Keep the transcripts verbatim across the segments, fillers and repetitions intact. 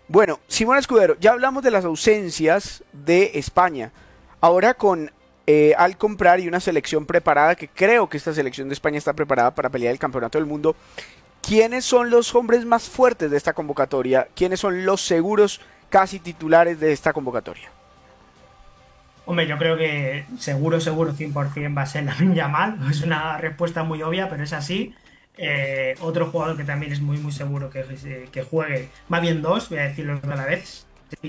Bueno, Simón Escudero, ya hablamos de las ausencias de España. Ahora con eh, al comprar y una selección preparada, que creo que esta selección de España está preparada para pelear el campeonato del mundo, ¿quiénes son los hombres más fuertes de esta convocatoria? ¿Quiénes son los seguros casi titulares de esta convocatoria? Hombre, yo creo que seguro, seguro, cien por ciento va a ser Lamine Yamal. Es una respuesta muy obvia, pero es así. Eh, otro jugador que también es muy, muy seguro que, que juegue, va bien dos, voy a decirlo a la vez.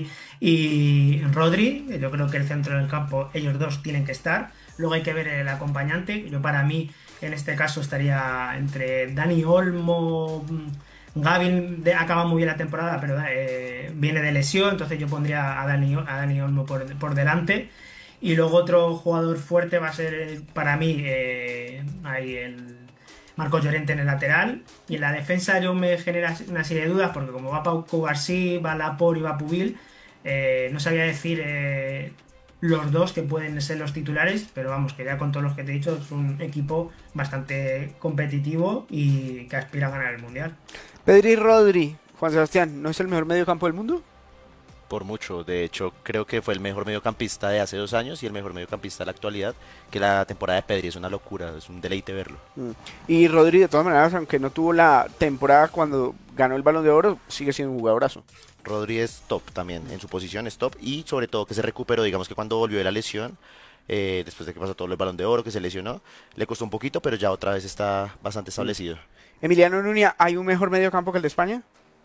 Y Rodri, yo creo que el centro del campo, ellos dos tienen que estar. Luego hay que ver el acompañante. Yo para mí, en este caso, estaría entre Dani Olmo, Gavin de- acaba muy bien la temporada, pero eh, viene de lesión, entonces yo pondría a Dani, a Dani Olmo por, por delante. Y luego otro jugador fuerte va a ser eh, para mí eh, ahí el Marcos Llorente en el lateral. Y en la defensa yo me genera una serie de dudas porque como va Pau Cubarsí, va Laporte y va Pubil, eh, no sabía decir eh, los dos que pueden ser los titulares, pero vamos, que ya con todos los que te he dicho es un equipo bastante competitivo y que aspira a ganar el Mundial. Pedri Rodri, Juan Sebastián, ¿no es el mejor medio campo del mundo? Por mucho. De hecho, creo que fue el mejor mediocampista de hace dos años y el mejor mediocampista de la actualidad. Que la temporada de Pedri es una locura, es un deleite verlo. Mm. Y Rodri, de todas maneras, aunque no tuvo la temporada cuando ganó el Balón de Oro, sigue siendo un jugadorazo. Rodri es top también, en su posición es top y sobre todo que se recuperó, digamos que cuando volvió de la lesión, eh, después de que pasó todo el Balón de Oro, que se lesionó, le costó un poquito, pero ya otra vez está bastante Mm. establecido. Emiliano Nuña, ¿hay un mejor medio campo que el de España?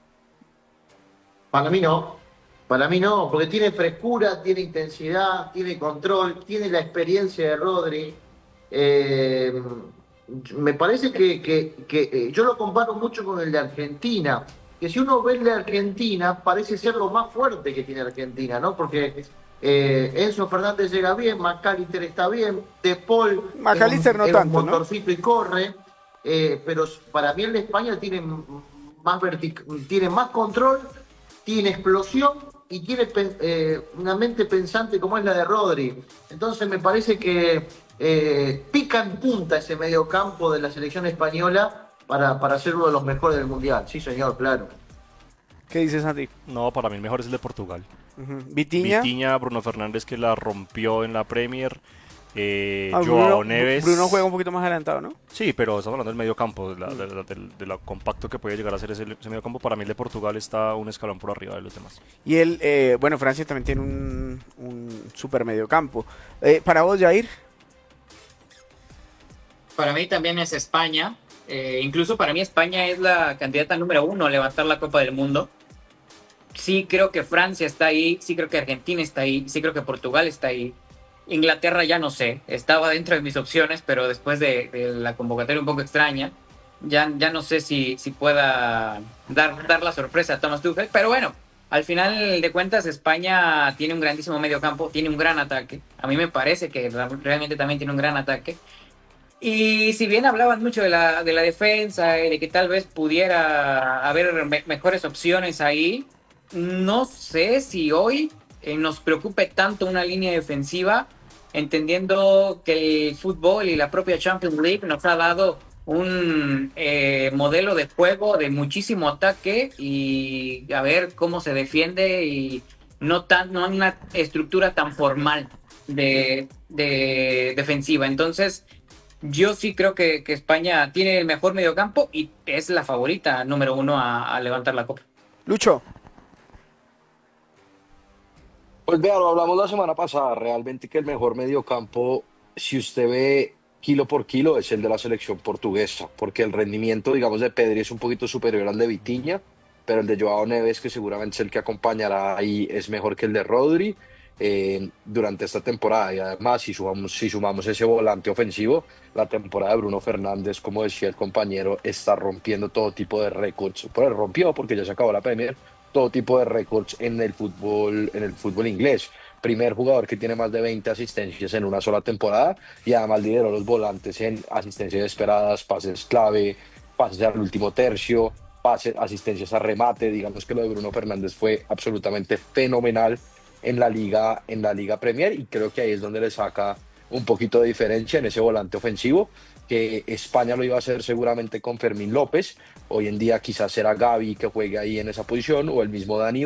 Para mí no, para mí no, porque tiene frescura, tiene intensidad, tiene control, tiene la experiencia de Rodri. Eh, Me parece que, que- que, eh, yo lo comparo mucho con el de Argentina, que si uno ve el de Argentina, parece ser lo más fuerte que tiene Argentina, ¿no? Porque eh, Enzo Fernández llega bien, McAllister está bien, De Paul es McAllister un, no es un tanto, ¿no? motorcito y corre, eh, pero para mí el de España tiene más, vertic- tiene más control, tiene explosión y tiene eh, una mente pensante como es la de Rodri. Entonces me parece que eh, pica en punta ese mediocampo de la selección española para, para ser uno de los mejores del Mundial. Sí, señor, claro. ¿Qué dices, Santi? No, para mí el mejor es el de Portugal. Ujú. Vitiña. Vitiña, Bruno Fernández que la rompió en la Premier, eh, Ah, Bruno, Joao Bruno juega Neves. un poquito más adelantado, ¿no? Sí, pero estamos hablando del medio campo, de, la, Mm. de, la- del- de lo compacto que puede llegar a ser ese, ese medio campo. Para mí el de Portugal está un escalón por arriba de los demás. Y él, eh, bueno, Francia también tiene un, un super medio campo. Eh, para vos, Jair. Para mí también es España. Eh, incluso para mí España es la candidata número uno a levantar la Copa del Mundo. Sí creo que Francia está ahí, sí creo que Argentina está ahí, sí creo que Portugal está ahí. Inglaterra ya no sé, estaba dentro de mis opciones, pero después de, de la convocatoria un poco extraña, ya, ya no sé si, si pueda dar, dar la sorpresa a Thomas Tuchel. Pero bueno, al final de cuentas España tiene un grandísimo medio campo, tiene un gran ataque. A mí me parece que realmente también tiene un gran ataque. Y si bien hablaban mucho de la, de la defensa y de que tal vez pudiera haber me- mejores opciones ahí, no sé si hoy eh, nos preocupe tanto una línea defensiva, entendiendo que el fútbol y la propia Champions League nos ha dado un eh, modelo de juego de muchísimo ataque y a ver cómo se defiende y no tan no una estructura tan formal de, de defensiva. Entonces yo sí creo que, que España tiene el mejor mediocampo y es la favorita número uno a, a levantar la copa. Lucho. Pues vea, lo hablamos la semana pasada, realmente que el mejor mediocampo, si usted ve kilo por kilo, es el de la selección portuguesa, porque el rendimiento, digamos, de Pedri es un poquito superior al de Vitinha, pero el de Joao Neves, que seguramente es el que acompañará ahí, es mejor que el de Rodri eh, durante esta temporada. Y además, si sumamos, si sumamos ese volante ofensivo, la temporada de Bruno Fernández, como decía el compañero, está rompiendo todo tipo de récords. Pues rompió porque ya se acabó la Premier, todo tipo de récords en el fútbol, en el fútbol inglés. Primer jugador que tiene más de veinte asistencias en una sola temporada y además lideró los volantes en asistencias esperadas, pases clave, pases al último tercio, pases, asistencias a remate. Digamos que lo de Bruno Fernández fue absolutamente fenomenal en la liga, en la liga Premier y creo que ahí es donde le saca un poquito de diferencia en ese volante ofensivo que España lo iba a hacer seguramente con Fermín López. Hoy en día quizás será Gavi que juegue ahí en esa posición o el mismo Dani